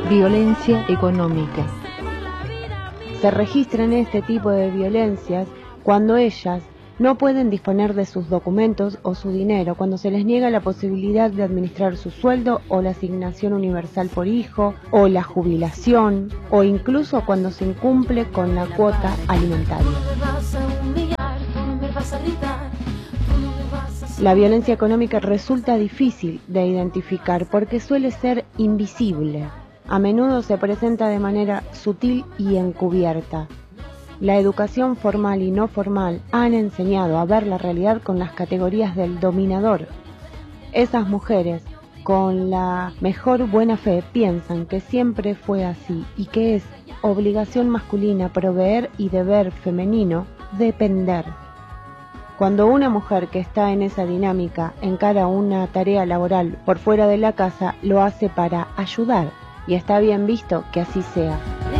Violencia económica. Se registran este tipo de violencias cuando ellas no pueden disponer de sus documentos o su dinero, cuando se les niega la posibilidad de administrar su sueldo o la asignación universal por hijo o la jubilación, o incluso cuando se incumple con la cuota alimentaria. La violencia económica resulta difícil de identificar porque suele ser invisible. A menudo se presenta de manera sutil y encubierta. La educación formal y no formal han enseñado a ver la realidad con las categorías del dominador. Esas mujeres, con la mejor buena fe, piensan que siempre fue así y que es obligación masculina proveer y deber femenino depender. Cuando una mujer que está en esa dinámica encara una tarea laboral por fuera de la casa, lo hace para ayudar y está bien visto que así sea.